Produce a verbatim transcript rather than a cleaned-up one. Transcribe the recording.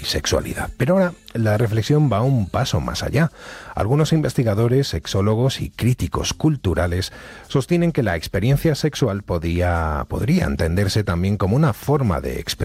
sexualidad. Pero ahora la reflexión va un paso más allá. Algunos investigadores, sexólogos y críticos culturales sostienen que la experiencia sexual podía, podría entenderse también como una forma de expresión